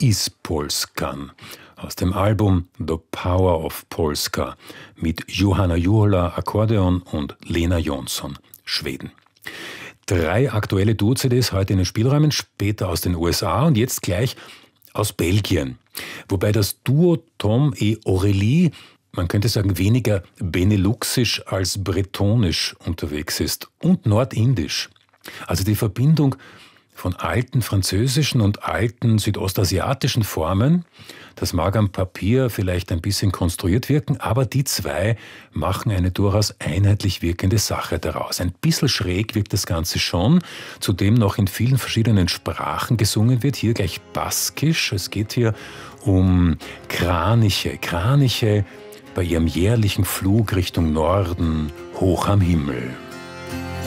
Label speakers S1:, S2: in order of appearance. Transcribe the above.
S1: is Polskan aus dem Album The Power of Polska mit Johanna Juhola Akkordeon und Lena Jonsson Schweden. 3 aktuelle Duo-CDs heute in den Spielräumen, später aus den USA und jetzt gleich aus Belgien. Wobei das Duo Tom et Aurélie, man könnte sagen, weniger beneluxisch als bretonisch unterwegs ist und nordindisch. Also die Verbindung von alten französischen und alten südostasiatischen Formen, das mag am Papier vielleicht ein bisschen konstruiert wirken, aber die 2 machen eine durchaus einheitlich wirkende Sache daraus. Ein bisschen schräg wirkt das Ganze schon, zudem noch in vielen verschiedenen Sprachen gesungen wird, hier gleich baskisch. Es geht hier um Kraniche bei ihrem jährlichen Flug Richtung Norden, hoch am Himmel.